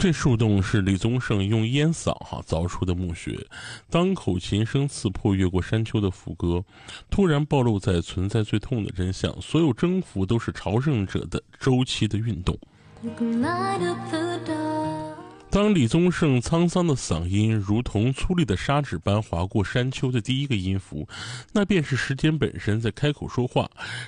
这树洞是李宗盛用烟嗓凿出的墓穴，当口琴声刺破越过山丘的副歌，突然暴露在存在最痛的真相：所有征服都是朝圣者的周期的运动。当李宗盛沧桑的嗓音如同粗粝的砂纸般划过山丘的第一个音符，那便是时间本身在开口说话。